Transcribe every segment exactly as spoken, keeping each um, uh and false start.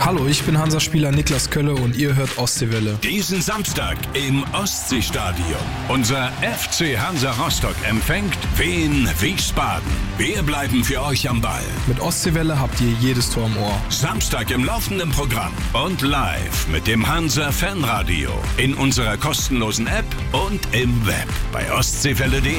Hallo, ich bin Hansa-Spieler Niklas Kölle und ihr hört Ostseewelle. Diesen Samstag im Ostseestadion. Unser F C Hansa Rostock empfängt Wien Wiesbaden. Wir bleiben für euch am Ball. Mit Ostseewelle habt ihr jedes Tor im Ohr. Samstag im laufenden Programm und live mit dem Hansa Fanradio in unserer kostenlosen App und im Web bei ostseewelle punkt de.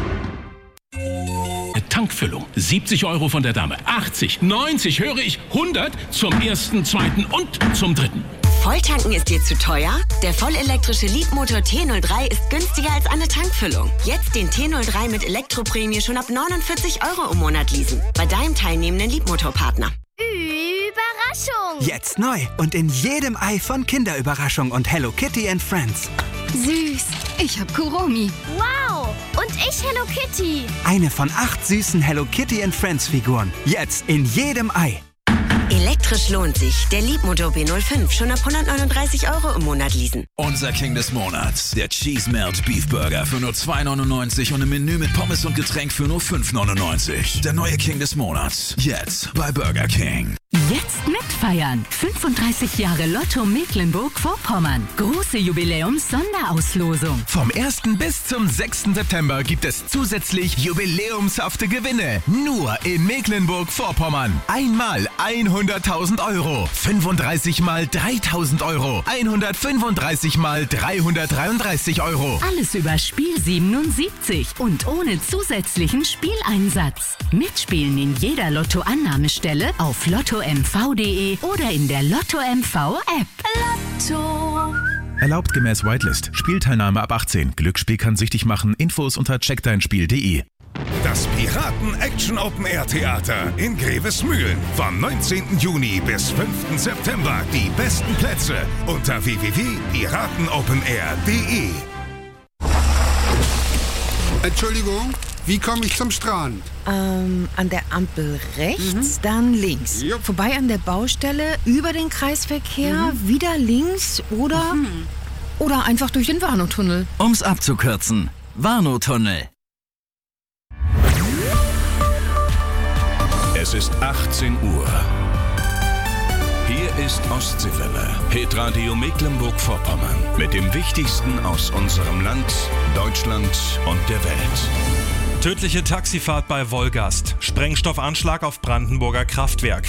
Tankfüllung. siebzig Euro von der Dame. achtzig, neunzig, höre ich, hundert zum ersten, zweiten und zum dritten. Volltanken ist dir zu teuer? Der vollelektrische Leapmotor T null drei ist günstiger als eine Tankfüllung. Jetzt den T null drei mit Elektroprämie schon ab neunundvierzig Euro im Monat leasen. Bei deinem teilnehmenden Leapmotor-Partner. Überraschung! Jetzt neu und in jedem Ei von Kinderüberraschung und Hello Kitty and Friends. Süß. Ich hab Kuromi. Wow. Und ich Hello Kitty. Eine von acht süßen Hello Kitty and Friends Figuren. Jetzt in jedem Ei. Elektrisch lohnt sich. Der Leapmotor B null fünf schon ab hundertneununddreißig Euro im Monat leasen. Unser King des Monats. Der Cheese Melt Beef Burger für nur zwei neunundneunzig und ein Menü mit Pommes und Getränk für nur fünf neunundneunzig. Der neue King des Monats. Jetzt bei Burger King. Jetzt mitfeiern. fünfunddreißig Jahre Lotto Mecklenburg-Vorpommern. Große Jubiläums-Sonderauslosung. Vom ersten bis zum sechsten September gibt es zusätzlich jubiläumshafte Gewinne. Nur in Mecklenburg-Vorpommern. Einmal hunderttausend Euro. fünfunddreißig mal dreitausend Euro. hundertfünfunddreißig mal dreihundertdreiunddreißig Euro. Alles über Spiel siebenundsiebzig und ohne zusätzlichen Spieleinsatz. Mitspielen in jeder Lotto-Annahmestelle auf lotto m v punkt de oder in der Lotto M V App. Lotto. Erlaubt gemäß Whitelist. Spielteilnahme ab achtzehn. Glücksspiel kann süchtig machen. Infos unter check dein spiel punkt de. Das Piraten Action Open Air Theater in Grevesmühlen. Vom neunzehnten Juni bis fünften September. Die besten Plätze unter w w w punkt piratenopenair punkt de. Entschuldigung, wie komme ich zum Strand? Ähm, an der Ampel rechts, mhm. dann links. Jupp. Vorbei an der Baustelle, über den Kreisverkehr, mhm. wieder links oder... Mhm. Oder einfach durch den Warnow-Tunnel. Um's abzukürzen. Warnow-Tunnel. Es ist achtzehn Uhr. Hier ist Ostseewelle, Hitradio Mecklenburg-Vorpommern. Mit dem Wichtigsten aus unserem Land, Deutschland und der Welt. Tödliche Taxifahrt bei Wolgast. Sprengstoffanschlag auf Brandenburger Kraftwerk.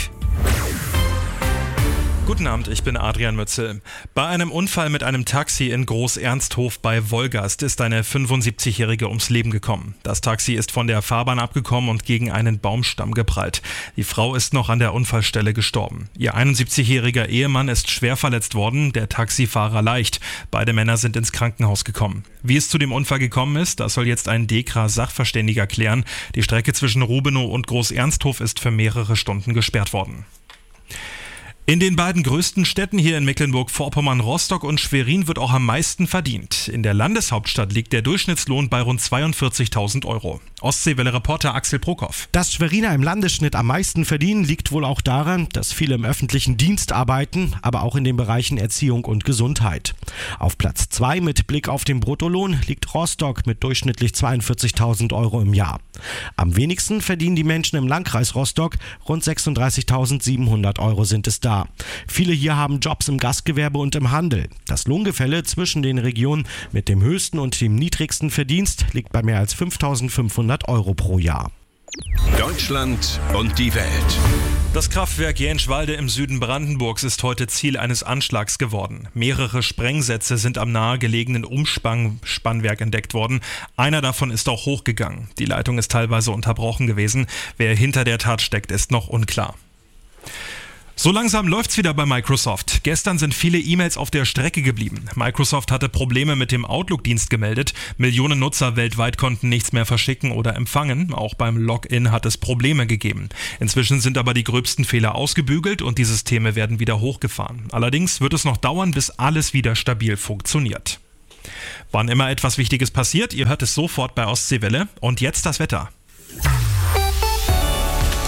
Guten Abend, ich bin Adrian Mützel. Bei einem Unfall mit einem Taxi in Groß-Ernsthof bei Wolgast ist eine fünfundsiebzigjährige ums Leben gekommen. Das Taxi ist von der Fahrbahn abgekommen und gegen einen Baumstamm geprallt. Die Frau ist noch an der Unfallstelle gestorben. Ihr einundsiebzigjähriger Ehemann ist schwer verletzt worden, der Taxifahrer leicht. Beide Männer sind ins Krankenhaus gekommen. Wie es zu dem Unfall gekommen ist, das soll jetzt ein D K R Sachverständiger klären. Die Strecke zwischen Rubenow und Groß-Ernsthof ist für mehrere Stunden gesperrt worden. In den beiden größten Städten hier in Mecklenburg-Vorpommern, Rostock und Schwerin, wird auch am meisten verdient. In der Landeshauptstadt liegt der Durchschnittslohn bei rund zweiundvierzigtausend Euro. Ostseewelle-Reporter Axel Prokop. Dass Schweriner im Landesschnitt am meisten verdienen, liegt wohl auch daran, dass viele im öffentlichen Dienst arbeiten, aber auch in den Bereichen Erziehung und Gesundheit. Auf Platz zwei mit Blick auf den Bruttolohn liegt Rostock mit durchschnittlich zweiundvierzigtausend Euro im Jahr. Am wenigsten verdienen die Menschen im Landkreis Rostock, rund sechsunddreißigtausendsiebenhundert Euro sind es da. Viele hier haben Jobs im Gastgewerbe und im Handel. Das Lohngefälle zwischen den Regionen mit dem höchsten und dem niedrigsten Verdienst liegt bei mehr als fünftausendfünfhundert Euro pro Jahr. Deutschland und die Welt. Das Kraftwerk Jenschwalde im Süden Brandenburgs ist heute Ziel eines Anschlags geworden. Mehrere Sprengsätze sind am nahegelegenen Umspannwerk entdeckt worden. Einer davon ist auch hochgegangen. Die Leitung ist teilweise unterbrochen gewesen. Wer hinter der Tat steckt, ist noch unklar. So langsam läuft's wieder bei Microsoft. Gestern sind viele E-Mails auf der Strecke geblieben. Microsoft hatte Probleme mit dem Outlook-Dienst gemeldet. Millionen Nutzer weltweit konnten nichts mehr verschicken oder empfangen. Auch beim Login hat es Probleme gegeben. Inzwischen sind aber die gröbsten Fehler ausgebügelt und die Systeme werden wieder hochgefahren. Allerdings wird es noch dauern, bis alles wieder stabil funktioniert. Wann immer etwas Wichtiges passiert, ihr hört es sofort bei Ostseewelle. Und jetzt das Wetter.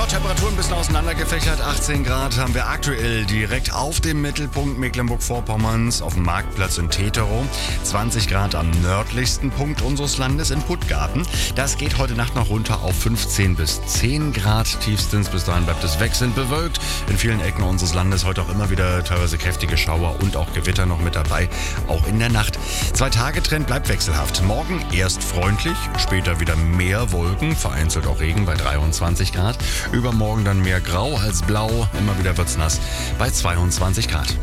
Ja, Temperaturen ein bisschen auseinandergefächert. achtzehn Grad haben wir aktuell direkt auf dem Mittelpunkt Mecklenburg-Vorpommerns auf dem Marktplatz in Teterow. zwanzig Grad am nördlichsten Punkt unseres Landes in Puttgarten. Das geht heute Nacht noch runter auf fünfzehn bis zehn Grad tiefstens. Bis dahin bleibt es wechselnd bewölkt. In vielen Ecken unseres Landes heute auch immer wieder teilweise kräftige Schauer und auch Gewitter noch mit dabei, auch in der Nacht. Zwei-Tage-Trend bleibt wechselhaft. Morgen erst freundlich, später wieder mehr Wolken, vereinzelt auch Regen bei dreiundzwanzig Grad. Übermorgen dann mehr grau als blau, immer wieder wird's nass bei zweiundzwanzig Grad.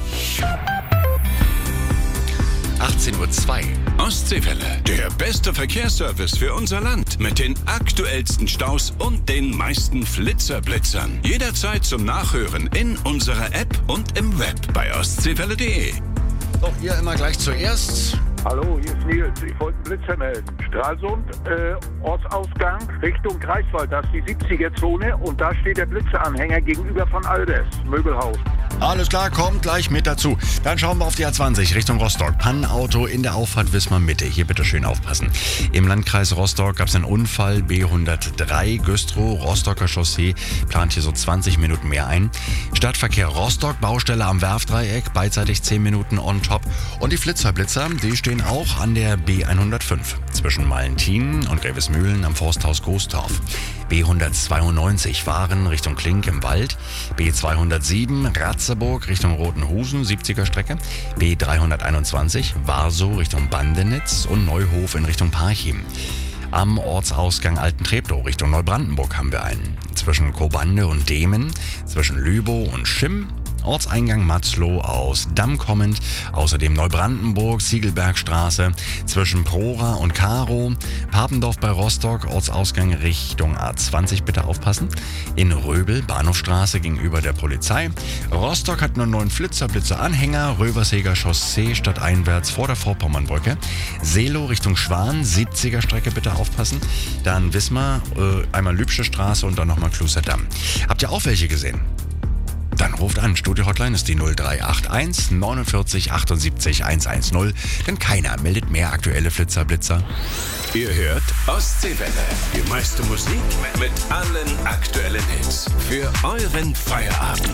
achtzehn Uhr zwei. Ostseewelle, der beste Verkehrsservice für unser Land. Mit den aktuellsten Staus und den meisten Flitzerblitzern. Jederzeit zum Nachhören in unserer App und im Web bei ostseewelle punkt de. Doch hier immer gleich zuerst. Hallo, hier ist Nils. Ich wollte einen Blitzer melden. Stralsund, äh, Ortsausgang Richtung Greifswald. Das ist die siebziger-Zone und da steht der Blitzeranhänger gegenüber von Albers, Möbelhaus. Alles klar, kommt gleich mit dazu. Dann schauen wir auf die A zwanzig Richtung Rostock. Pannenauto in der Auffahrt Wismar Mitte. Hier bitte schön aufpassen. Im Landkreis Rostock gab es einen Unfall. B hundertdrei Güstrow, Rostocker Chaussee. Plant hier so zwanzig Minuten mehr ein. Stadtverkehr Rostock, Baustelle am Werfdreieck. Beidseitig zehn Minuten on top. Und die Flitzerblitzer, die stehen auch an der B hundertfünf. Zwischen Malentin und Grevesmühlen am Forsthaus Goosdorf. B hundertzweiundneunzig Waren Richtung Klink im Wald. B zweihundertsieben Ratzeburg Richtung Rotenhusen, siebziger Strecke. B dreihunderteinundzwanzig Warsow Richtung Bandenitz und Neuhof in Richtung Parchim. Am Ortsausgang Altentreptow Richtung Neubrandenburg haben wir einen. Zwischen Kobande und Demen, zwischen Lübow und Schimm. Ortseingang Matzlow aus Damm kommend, außerdem Neubrandenburg, Siegelbergstraße, zwischen Prora und Karow, Papendorf bei Rostock, Ortsausgang Richtung A zwanzig, bitte aufpassen, in Röbel, Bahnhofstraße gegenüber der Polizei, Rostock hat nur einen neuen Flitzerblitzer-Anhänger, Röverseger Chaussee stadteinwärts vor der Vorpommernbrücke, Seelow Richtung Schwan, siebziger Strecke, bitte aufpassen, dann Wismar, äh, einmal Lübsche Straße und dann nochmal Klosterdam. Habt ihr auch welche gesehen? Dann ruft an. Studio-Hotline ist die null drei acht eins neunundvierzig achtundsiebzig hundertzehn, denn keiner meldet mehr aktuelle Flitzerblitzer. Ihr hört Ostseewelle, die meiste Musik mit allen aktuellen Hits für euren Feierabend.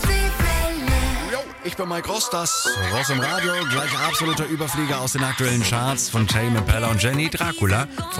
Jo, ich bin Mike Ross, das Ross im Radio, gleich absoluter Überflieger aus den aktuellen Charts von Tame Impala und Jenny Dracula.